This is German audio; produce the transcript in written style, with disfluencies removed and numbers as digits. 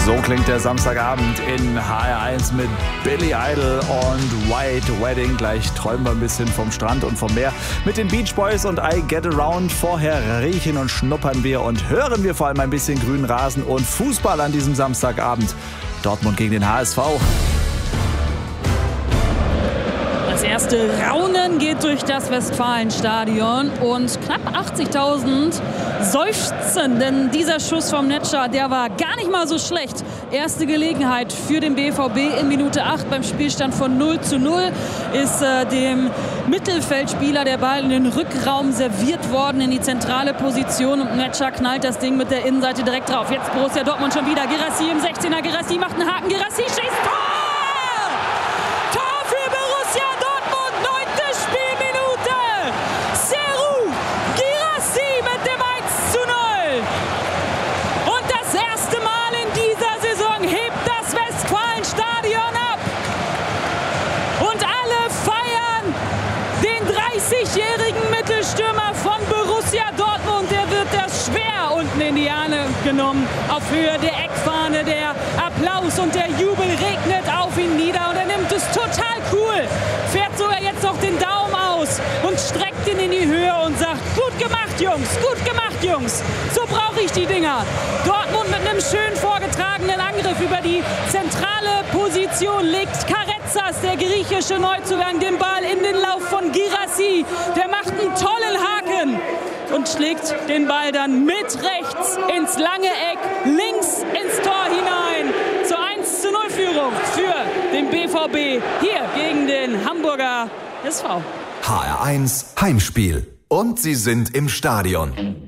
So klingt der Samstagabend in HR1 mit Billy Idol und White Wedding. Gleich träumen wir ein bisschen vom Strand und vom Meer mit den Beach Boys und I Get Around. Vorher riechen und schnuppern wir und hören wir vor allem ein bisschen grünen Rasen und Fußball an diesem Samstagabend. Dortmund gegen den HSV. Das erste Raunen geht durch das Westfalenstadion und knapp 80.000 seufzen, denn dieser Schuss vom Netscher, der war gar nicht mal so schlecht. Erste Gelegenheit für den BVB in Minute 8 beim Spielstand von 0:0 ist dem Mittelfeldspieler der Ball in den Rückraum serviert worden in die zentrale Position und Netscher knallt das Ding mit der Innenseite direkt drauf. Jetzt Borussia Dortmund schon wieder. Guirassy im 16er. Guirassy macht einen Haken. Guirassy schießt. Tor! Mittelstürmer von Borussia Dortmund, der wird das schwer unten in die Arme genommen. Auf Höhe der Eckfahne, der Applaus und der Jubel regnet auf ihn nieder und er nimmt es total cool. Fährt sogar jetzt noch den Daumen aus und streckt ihn in die Höhe und sagt, gut gemacht Jungs, gut gemacht Jungs. So brauche ich die Dinger. Dortmund mit einem schön vorgetragenen Angriff über die zentrale Position legt Karetzas, der griechische Neuzugang, den Ball in den Lauf von Guirassy. Der macht einen tollen Haken und schlägt den Ball dann mit rechts ins lange Eck, links ins Tor hinein. Zur 1:0 Führung für den BVB hier gegen den Hamburger SV. HR1 Heimspiel. Und sie sind im Stadion.